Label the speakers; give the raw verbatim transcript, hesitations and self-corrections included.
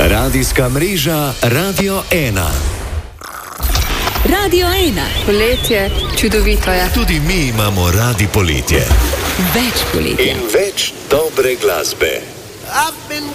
Speaker 1: Radijska mreža Radio ena.
Speaker 2: Radio ena.
Speaker 3: Poletje, čudovito je.
Speaker 1: Tudi mi imamo radi poletje.
Speaker 2: Več poletja.
Speaker 1: In več dobre glasbe.